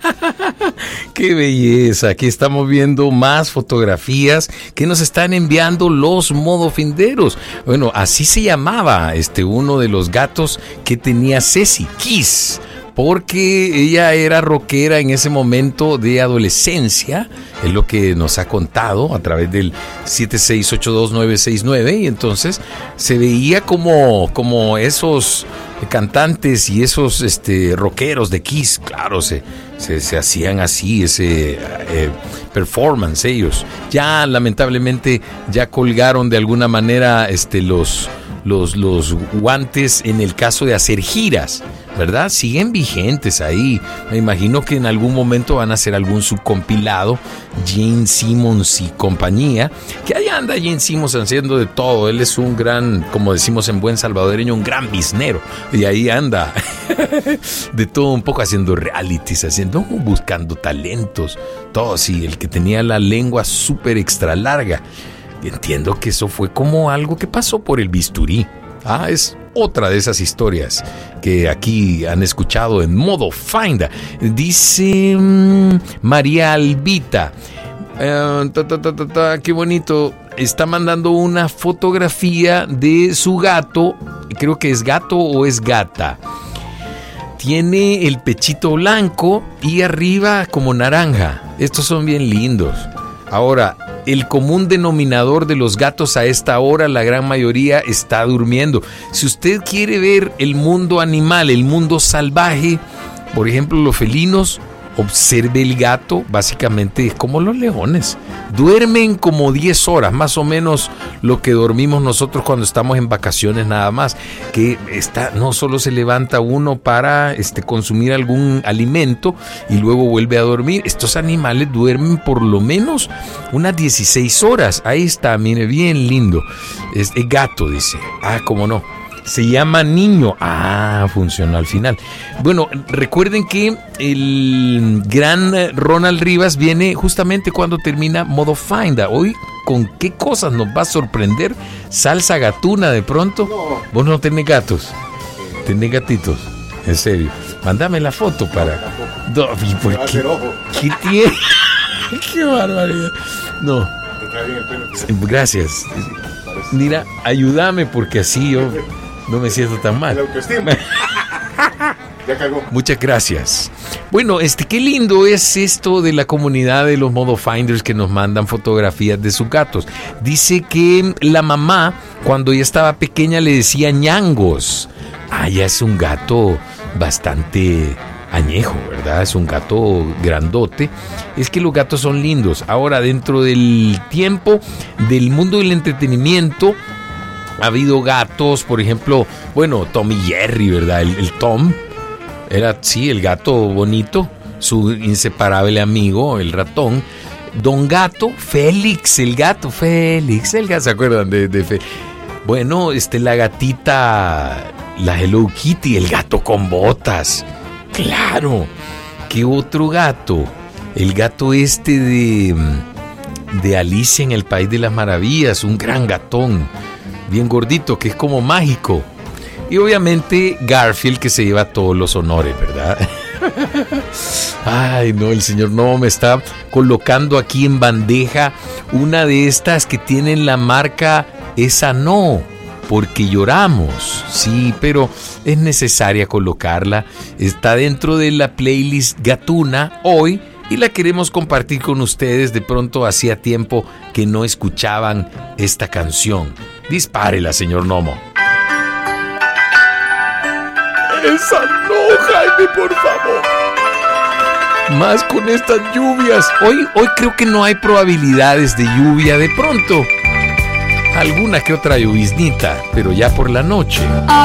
¡Qué belleza! Aquí estamos viendo más fotografías que nos están enviando los modofinderos. Bueno, así se llamaba uno de los gatos que tenía Ceci, Kiss, porque ella era rockera en ese momento de adolescencia, es lo que nos ha contado a través del 7682969, y entonces se veía como esos cantantes y esos rockeros de Kiss, claro, se hacían así ese performance ellos. Ya lamentablemente ya colgaron de alguna manera los guantes en el caso de hacer giras, ¿verdad? Siguen vigentes ahí. Me imagino que en algún momento van a hacer algún subcompilado, Gene Simmons y compañía, que ahí anda Gene Simmons haciendo de todo. Él es un gran, como decimos en buen salvadoreño, un gran biznero, y ahí anda de todo un poco, haciendo realities, buscando talentos, todo. Sí, el que tenía la lengua súper extra larga. Entiendo que eso fue como algo que pasó por el bisturí. Es otra de esas historias que aquí han escuchado en modo Finder. Dice María Albita, qué bonito, está mandando una fotografía de su gato. Creo que es gato o es gata. Tiene el pechito blanco y arriba como naranja. Estos son bien lindos. Ahora, el común denominador de los gatos a esta hora, la gran mayoría está durmiendo. Si usted quiere ver el mundo animal, el mundo salvaje, por ejemplo los felinos, observe el gato, básicamente es como los leones. Duermen como 10 horas, más o menos lo que dormimos nosotros cuando estamos en vacaciones nada más. Que no solo se levanta uno para consumir algún alimento y luego vuelve a dormir. Estos animales duermen por lo menos unas 16 horas. Ahí está, mire, bien lindo. Es gato, dice. Cómo no. Se llama Niño. Funcionó al final. Bueno, recuerden que el gran Ronald Rivas viene justamente cuando termina modo Finder. Hoy, ¿con qué cosas nos va a sorprender? Salsa gatuna de pronto. No. Vos no tenés gatos. Tenés gatitos. En serio. Mándame la foto para... No, ¿por qué? ¿Qué tiene? ¡Qué barbaridad! No. Te queda bien el pelo. Gracias. Mira, ayúdame porque así yo... no me siento tan mal. La autoestima. Ya cagó. Muchas gracias. Bueno, qué lindo es esto de la comunidad de los modo finders que nos mandan fotografías de sus gatos. Dice que la mamá, cuando ella estaba pequeña, le decía ñangos. Ya es un gato bastante añejo, ¿verdad? Es un gato grandote. Es que los gatos son lindos. Ahora, dentro del tiempo del mundo del entretenimiento, ha habido gatos, por ejemplo, Tom y Jerry, ¿verdad? El Tom era, sí, el gato bonito, su inseparable amigo, el ratón. Don Gato, Félix, el gato, ¿se acuerdan de Félix? Bueno, la gatita, la Hello Kitty, el gato con botas. Claro. ¿Qué otro gato? El gato de Alicia en el País de las Maravillas, un gran gatón, bien gordito, que es como mágico. Y obviamente Garfield, que se lleva todos los honores, ¿verdad? Ay, no, el señor no me está colocando aquí en bandeja una de estas que tienen la marca Esa No, porque lloramos. Sí, pero es necesaria colocarla. Está dentro de la playlist Gatuna hoy y la queremos compartir con ustedes. De pronto hacía tiempo que no escuchaban esta canción. Dispárela, señor Nomo. Esa no, Jaime, por favor. Más con estas lluvias. Hoy creo que no hay probabilidades de lluvia. De pronto, alguna que otra lluviznita, pero ya por la noche.